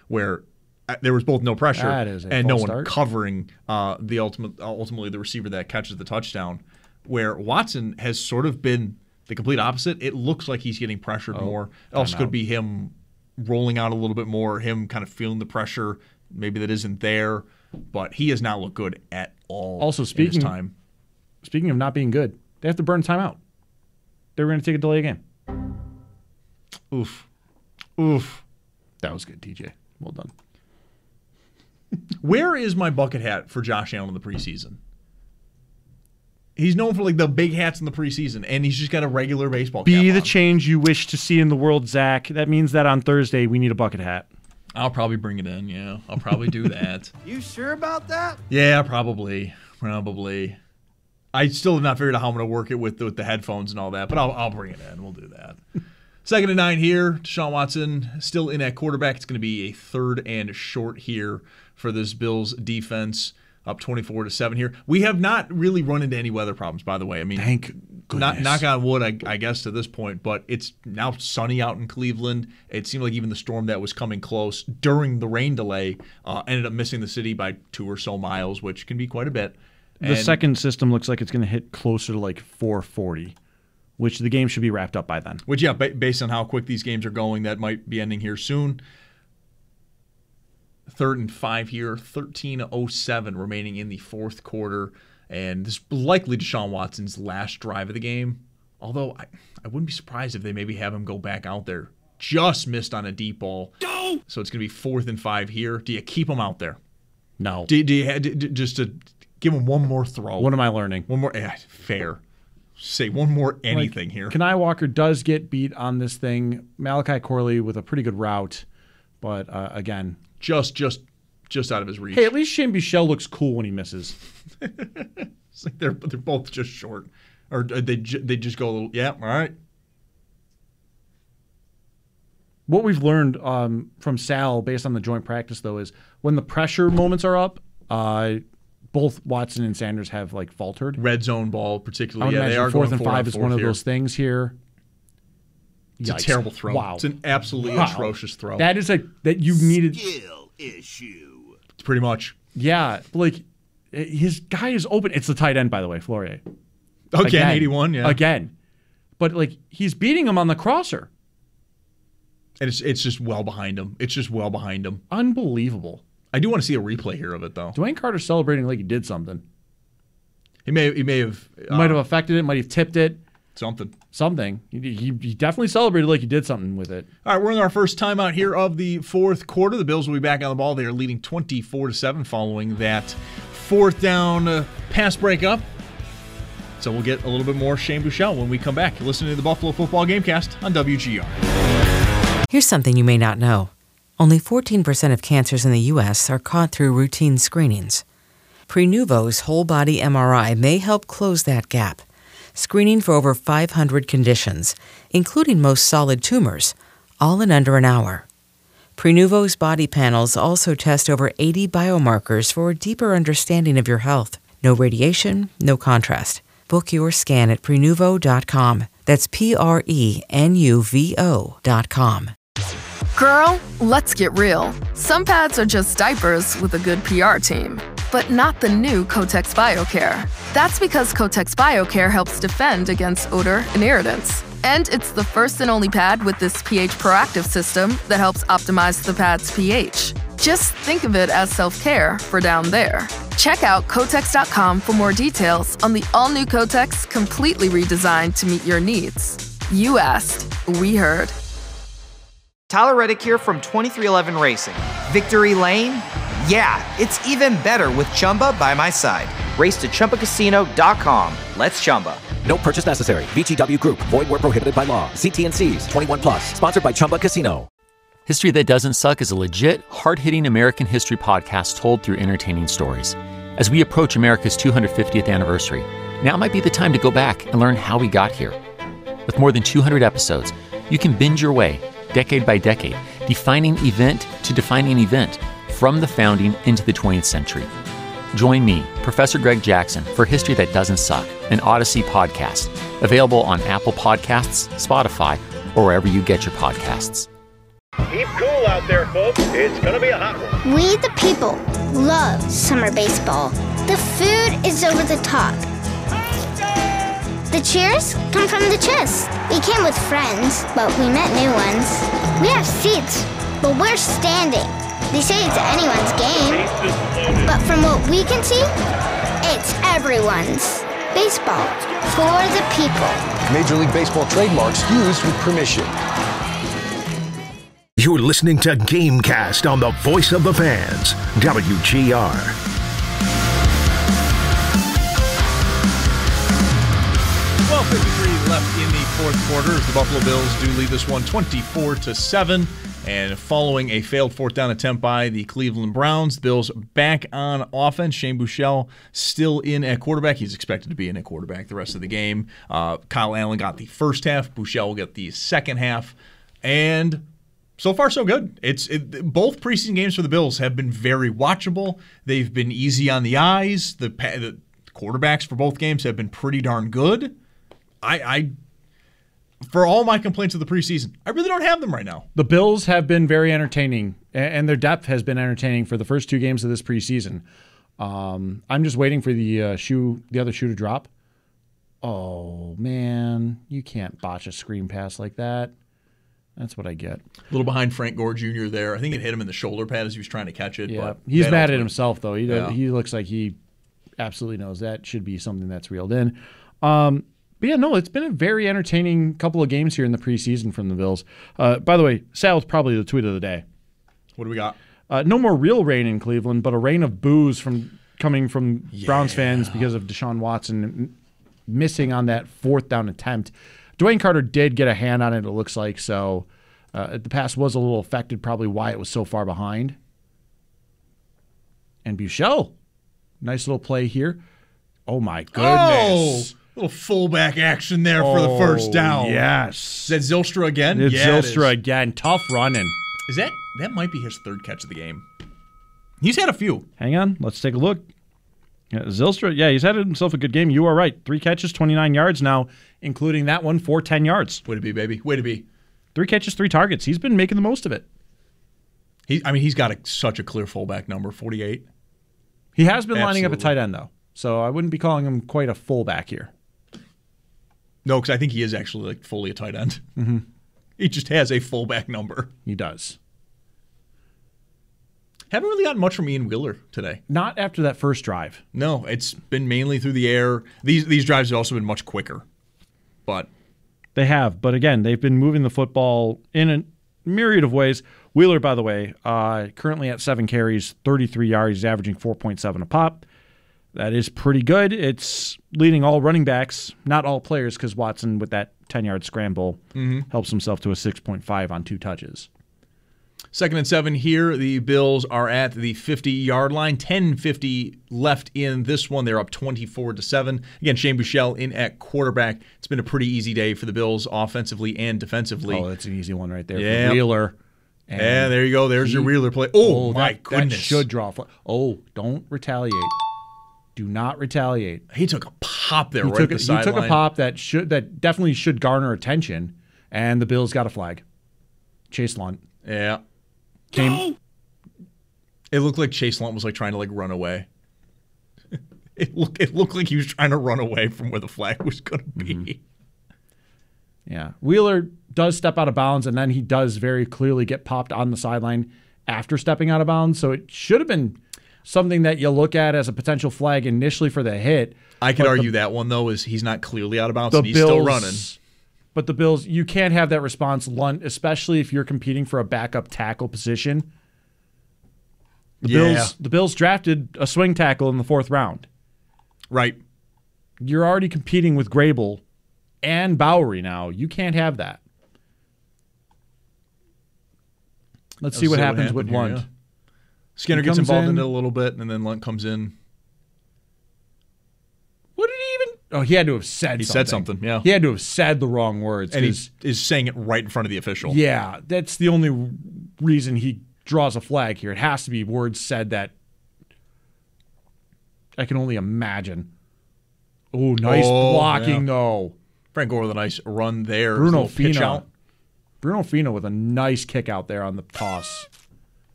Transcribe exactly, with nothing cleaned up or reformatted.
where there was both no pressure and no one start. covering uh, the ultimate, ultimately the receiver that catches the touchdown, where Watson has sort of been the complete opposite. It looks like he's getting pressured oh, more. It also could out. be him rolling out a little bit more, him kind of feeling the pressure. Maybe that isn't there, but he has not looked good at all. Also, speaking, in his time. speaking of not being good, they have to burn timeout. They were going to take a delay game. Oof. Oof. That was good, T J. Well done. Where is my bucket hat for Josh Allen in the preseason? He's known for like the big hats in the preseason, and he's just got a regular baseball cap Be the on. change you wish to see in the world, Zach. That means that on Thursday we need a bucket hat. I'll probably bring it in, yeah. I'll probably do that. You sure about that? Yeah, probably. Probably. I still have not figured out how I'm going to work it with the, with the headphones and all that, but I'll, I'll bring it in. We'll do that. Second and nine here. Deshaun Watson still in at quarterback. It's going to be a third and short here for this Bills defense. Up twenty-four to seven here. We have not really run into any weather problems, by the way. I mean, Thank goodness. Not, knock on wood, I, I guess, to this point, but it's now sunny out in Cleveland. It seemed like even the storm that was coming close during the rain delay uh, ended up missing the city by two or so miles, which can be quite a bit. The And second system looks like it's going to hit closer to like four forty, which the game should be wrapped up by then. Which, yeah, ba- based on how quick these games are going, that might be ending here soon. Third and five here, thirteen oh seven remaining in the fourth quarter. And this is likely Deshaun Watson's last drive of the game. Although I, I wouldn't be surprised if they maybe have him go back out there. Just missed on a deep ball. No! So it's going to be fourth and five here. Do you keep him out there? No. Do, do you have, do, do- just to give him one more throw? What am I learning? One more. Yeah, fair. Say one more anything Like, here. Kanai Walker does get beat on this thing. Malachi Corley with a pretty good route. But uh, again, Just, just, just out of his reach. hey, at least Shane Buechele looks cool when he misses. It's like they're they're both just short, or they ju- they just go a little. Yeah, all right. What we've learned um, from Sal, based on the joint practice, though, is when the pressure moments are up, uh, both Watson and Sanders have like faltered. Red zone ball, I particularly. would Yeah, they imagine are fourth going and four five on is fourth one of here. those things here. It's Yikes. a terrible throw. Wow, It's an absolutely Wow. atrocious throw. That is a that you needed. Skill issue. It's pretty much. Yeah, like his guy is open. It's the tight end, by the way, Flourier. Again, Again. eighty-one. Yeah, Again, but like he's beating him on the crosser. and it's it's just well behind him. It's just well behind him. Unbelievable. I do want to see a replay here of it though. Dwayne Carter celebrating like he did something. He may he may have uh, Might have affected it. Might have tipped it. something. Something. He, he, he definitely celebrated like he did something with it. All right, we're in our first timeout here of the fourth quarter. The Bills will be back on the ball. They are leading twenty-four to seven following that fourth down uh, pass breakup. So we'll get a little bit more Shane Buechele when we come back. You're listening to the Buffalo Football Gamecast on W G R. Here's something you may not know. Only fourteen percent of cancers in the U S are caught through routine screenings. Prenuvo's whole-body M R I may help close that gap. Screening for over five hundred conditions, including most solid tumors, all in under an hour. Prenuvo's body panels also test over eighty biomarkers for a deeper understanding of your health. No radiation, no contrast. Book your scan at Prenuvo dot com. That's P R E N U V O dot com. Girl, let's get real. Some pads are just diapers with a good P R team. But not the new Kotex BioCare. That's because Kotex BioCare helps defend against odor and irritants. And it's the first and only pad with this pH proactive system that helps optimize the pad's pH. Just think of it as self-care for down there. Check out Kotex dot com for more details on the all-new Kotex, completely redesigned to meet your needs. You asked, we heard. Tyler Reddick here from twenty-three eleven Racing. Victory Lane? Yeah, it's even better with Chumba by my side. Race to Chumba Casino dot com. Let's Chumba. No purchase necessary. V G W Group. Void where prohibited by law. See T N Cs. twenty-one plus. Sponsored by Chumba Casino. History That Doesn't Suck is a legit, hard-hitting American history podcast told through entertaining stories. As we approach America's two hundred fiftieth anniversary, now might be the time to go back and learn how we got here. With more than two hundred episodes, you can binge your way, decade by decade, defining event to defining event, from the founding into the twentieth century. Join me, Professor Greg Jackson, for History That Doesn't Suck, an Odyssey podcast, available on Apple Podcasts, Spotify, or wherever you get your podcasts. Keep cool out there, folks. It's going to be a hot one. We, the people, love summer baseball. The food is over the top. The cheers come from the chest. We came with friends, but we met new ones. We have seats, but we're standing. They say it's anyone's game, but from what we can see, it's everyone's. Baseball for the people. Major League Baseball trademarks used with permission. You're listening to Gamecast on the Voice of the Fans, W G R. Well, fifty-three left in the fourth quarter as the Buffalo Bills do lead this one twenty-four to seven. And following a failed fourth down attempt by the Cleveland Browns, the Bills back on offense. Shane Buechele still in at quarterback. He's expected to be in at quarterback the rest of the game. Uh, Kyle Allen got the first half. Buechele will get the second half. And so far, so good. It's it, both preseason games for the Bills have been very watchable. They've been easy on the eyes. The, the quarterbacks for both games have been pretty darn good. I, I For all my complaints of the preseason, I really don't have them right now. The Bills have been very entertaining, and their depth has been entertaining for the first two games of this preseason. Um, I'm just waiting for the uh, shoe, the other shoe to drop. Oh, man, you can't botch a screen pass like that. That's what I get. A little behind Frank Gore Junior there. I think it hit him in the shoulder pad as he was trying to catch it. Yeah, but he's mad at himself, though. He, yeah. he looks like he absolutely knows that should be something that's reeled in. Um, But yeah, no, it's been a very entertaining couple of games here in the preseason from the Bills. Uh, by the way, Sal's probably the tweet of the day. What do we got? Uh, no more real rain in Cleveland, but a rain of boos from coming from yeah. Browns fans because of Deshaun Watson missing on that fourth down attempt. Dwayne Carter did get a hand on it, it looks like, so uh, the pass was a little affected, probably why it was so far behind. And Buechele, nice little play here. Oh, my goodness. Oh! Little fullback action there for oh, the first down. Yes. Is that Zylstra again? It's yeah, Zylstra it again. Tough running. Is that that might be his third catch of the game? He's had a few. Hang on, let's take a look. Yeah, Zylstra, yeah, he's had himself a good game. You are right. Three catches, twenty-nine yards now, including that one for ten yards. Way to be, baby. Way to be. Three catches, three targets. He's been making the most of it. He, I mean, he's got a, such a clear fullback number, forty-eight. He has been lining Absolutely. up a tight end, though, so I wouldn't be calling him quite a fullback here. No, because I think he is actually like fully a tight end. Mm-hmm. He just has a fullback number. He does. Haven't really gotten much from Ian Wheeler today. Not after that first drive. No, it's been mainly through the air. These these drives have also been much quicker. But they have. But again, they've been moving the football in a myriad of ways. Wheeler, by the way, uh, currently at seven carries, thirty-three yards, he's averaging four point seven a pop. That is pretty good. It's leading all running backs, not all players, because Watson, with that ten-yard scramble, mm-hmm. helps himself to a six point five on two touches. Second and seven here. The Bills are at the fifty-yard line. ten fifty left in this one. They're up twenty-four to seven. Again, Shane Buechele in at quarterback. It's been a pretty easy day for the Bills offensively and defensively. Oh, that's an easy one right there yeah. for Wheeler. And yeah, there you go. There's he, your Wheeler play. Oh, oh my that, goodness. That should draw. Fl- oh, don't retaliate. Do not retaliate. He took a pop there he right took, at the sideline. He took a pop that should that definitely should garner attention, and the Bills got a flag. Chase Lunt. Yeah. Came. It looked like Chase Lunt was like trying to like run away. it looked it looked like he was trying to run away from where the flag was going to be. Mm-hmm. Yeah. Wheeler does step out of bounds, and then he does very clearly get popped on the sideline after stepping out of bounds. So it should have been something that you look at as a potential flag initially for the hit. I could but argue the, that one, though, is he's not clearly out of bounds the and he's Bills, still running. But the Bills, you can't have that response, Lunt, especially if you're competing for a backup tackle position. The yeah. Bills, the Bills drafted a swing tackle in the fourth round. Right. You're already competing with Grable and Bowery now. You can't have that. Let's, Let's see what happens what with here, Lunt. Yeah. Skinner gets involved in. in it a little bit, and then Lunt comes in. What did he even... Oh, he had to have said he something. He said something, yeah. He had to have said the wrong words. And he is saying it right in front of the official. Yeah, that's the only reason he draws a flag here. It has to be words said that I can only imagine. Oh, nice oh, blocking, yeah. though. Frank Gore with a nice run there. Bruno Fino. Bruno Fino with a nice kick out there on the toss.